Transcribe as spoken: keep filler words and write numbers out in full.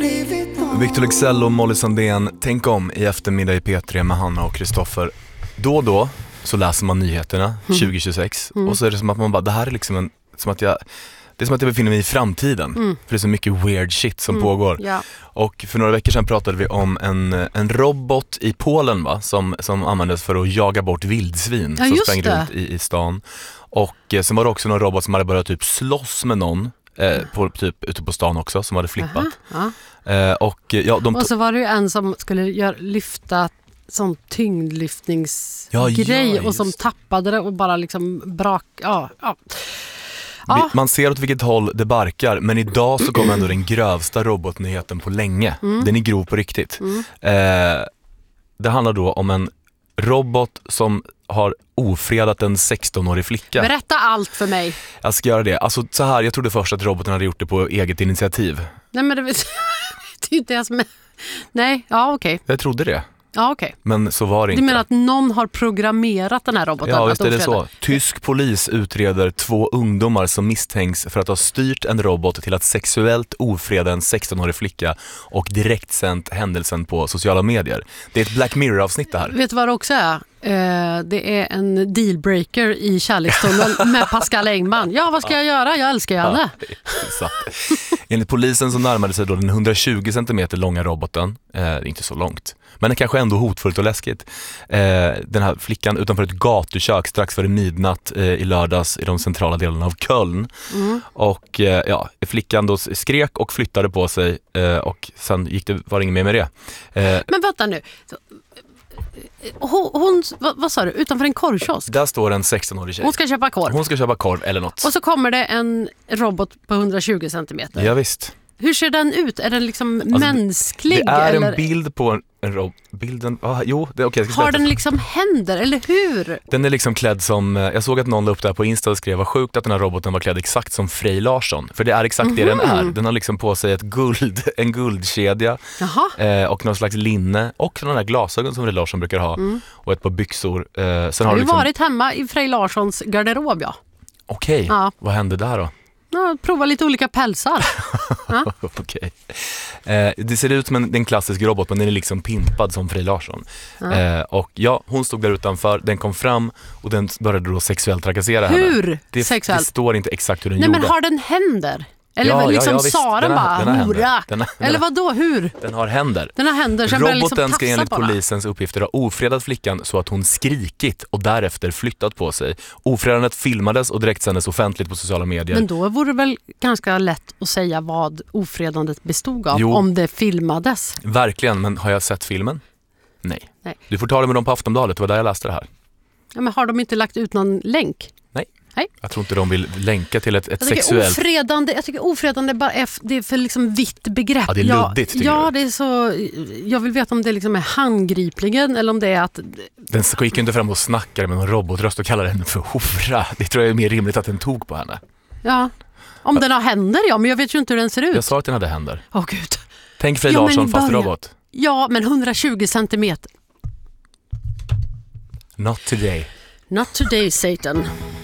Victor Leksell och Molly Sandén, tänk om i eftermiddag i P tre med Hanna och Kristoffer. Då och då så läser man nyheterna mm. tjugo tjugosex mm. och så är det som att man bara, det här är liksom en, som att jag, det är som att jag befinner mig i framtiden. Mm. För det är så mycket weird shit som mm. pågår. Ja. Och för några veckor sedan pratade vi om en, en robot i Polen va, som, som användes för att jaga bort vildsvin ja, som sprang runt i, i stan. Och eh, sen var det också någon robot som hade börjat typ slåss med någon eh, på, typ ute på stan också som hade flippat. Aha, ja. eh, och, ja, de och så var det ju en som skulle gör, lyfta sån tyngdlyftningsgrej ja, ja, och som tappade det och bara liksom brak. Ja, ja. Ja. Man ser åt vilket håll det barkar, men idag så kommer ändå den grövsta robotnyheten på länge. Mm. Den är grov på riktigt. Mm. Eh, det handlar då om en robot som har ofredat en sexton-årig flicka. Berätta allt för mig. Jag ska göra det. Alltså så här, jag trodde först att roboten hade gjort det på eget initiativ. Nej, men det, det är inte jag som är... Nej, ja okej. Okay. Jag trodde det. Ja, okej. Okay. Men så var det inte. Du menar att någon har programmerat den här roboten? Ja, visst är det så. Tysk polis utreder två ungdomar som misstänks för att ha styrt en robot till att sexuellt ofreda en sexton-årig flicka och direkt sänt händelsen på sociala medier. Det är ett Black Mirror-avsnitt det här. Vet du vad det också är? Eh, det är en dealbreaker i kärlekstunneln med Pascal Engman. Ja, vad ska jag göra? Jag älskar ju henne. Ja, enligt polisen så närmade sig då den hundratjugo centimeter långa roboten. Eh, det är inte så långt. Men det kanske ändå hotfullt och läskigt. Eh, den här flickan utanför ett gatukök strax före midnatt eh, i lördags i de centrala delarna av Köln. Mm. Och eh, ja, flickan då skrek och flyttade på sig eh, och sen gick det, var det inget mer med det. Eh, Men vänta nu. Hon, hon vad, vad sa du? Utanför en korvkiosk? Där står en sexton-årig tjej. Hon ska köpa korv. Hon ska köpa korv eller något. Och så kommer det en robot på hundratjugo centimeter. Ja, visst. Hur ser den ut? Är den liksom alltså, mänsklig? Det är eller? En bild på en, en robot. Bilden, ah, jo, det är okej. Okay, har den liksom händer, eller hur? Den är liksom klädd som, jag såg att någon la upp där på Insta och skrev, var sjukt att den här roboten var klädd exakt som Frej Larsson. För det är exakt mm-hmm. det den är. Den har liksom på sig ett guld, en guldkedja eh, och någon slags linne och sådana där glasögon som Frej Larsson brukar ha mm. och ett par byxor. Eh, sen har har du liksom... varit hemma i Frej Larssons garderob, ja. Okej, okay. ja. Vad hände där då? Ja, prova lite olika pälsar. Ja. Okej. Eh, det ser ut som en, en klassisk robot, men den är liksom pimpad som Frej Larsson. Ja. Eh, och ja, hon stod där utanför, den kom fram och den började då sexuellt trakassera henne. Hur det, sexuellt? Det står inte exakt hur den Nej, gjorde. Men har den händer? Eller ja, liksom ja, ja, Sara den bara, den hora. Den har, Eller vad då? Hur? Den har händer. Den har händer. Roboten liksom ska enligt på polisens uppgifter ha ofredat flickan så att hon skrikit och därefter flyttat på sig. Ofredandet filmades och direkt sändes offentligt på sociala medier. Men då vore det väl ganska lätt att säga vad ofredandet bestod av jo, om det filmades. Verkligen, men har jag sett filmen? Nej. Nej. Du får ta det med dem på Aftonbladet, det var där jag läste det här. Ja, men har de inte lagt ut någon länk? Nej. Nej. Jag tror inte de vill länka till ett, ett jag sexuellt... Ofredande, jag tycker ofredande bara är, det är för liksom vitt begrepp. Ja, det är luddigt tycker Ja, du? det är så... Jag vill veta om det liksom är handgripligen eller om det är att... Den gick inte fram och snackade med någon robotröst och kallade henne för hora. Det tror jag är mer rimligt att den tog på henne. Ja, om ja. den har händer, ja. Men jag vet ju inte hur den ser ut. Jag sa att den hade händer. Åh, gud. Tänk Frej ja, Larsson fast robot. Ja, men hundratjugo centimeter. Not today. Not today, Satan.